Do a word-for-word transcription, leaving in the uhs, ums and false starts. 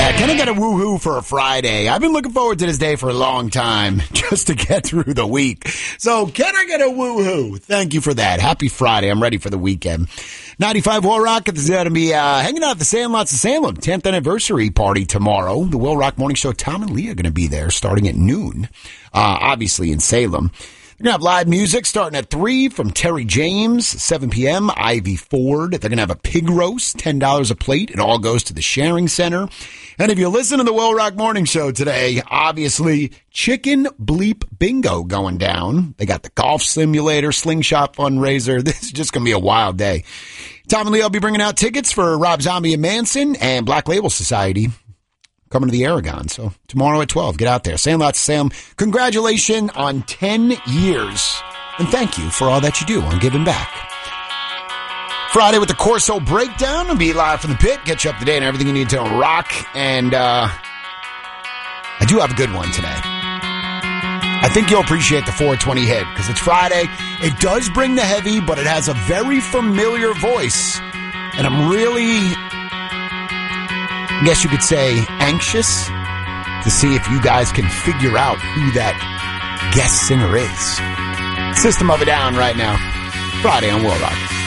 Yeah, can I get a woohoo for a Friday? I've been looking forward to this day for a long time, just to get through the week. So, can I get a woohoo? Thank you for that. Happy Friday. I'm ready for the weekend. ninety-five Will Rock is going to be uh, hanging out at the Sandlots of Salem, tenth anniversary party tomorrow. The Will Rock Morning Show, Tom and Leah are going to be there starting at noon, uh, obviously in Salem. They're going to have live music starting at three from Terry James, seven p.m., Ivy Ford. They're going to have a pig roast, ten dollars a plate. It all goes to the Sharing Center. And if you listen to the Will Rock Morning Show today, obviously, Chicken Bleep Bingo going down. They got the golf simulator, slingshot fundraiser. This is just going to be a wild day. Tom and Lee will be bringing out tickets for Rob Zombie and Manson and Black Label Society coming to the Aragon. So tomorrow at twelve, get out there. Sandlots Sam, congratulations on ten years. And thank you for all that you do on giving back. Friday with the Corso Breakdown. I'll be live from the pit. Get you up to date on everything you need to rock. And uh, I do have a good one today. I think you'll appreciate the four twenty hit because it's Friday. It does bring the heavy, but it has a very familiar voice. And I'm really, I guess you could say, anxious to see if you guys can figure out who that guest singer is. System of a Down right now. Friday on Will Rock.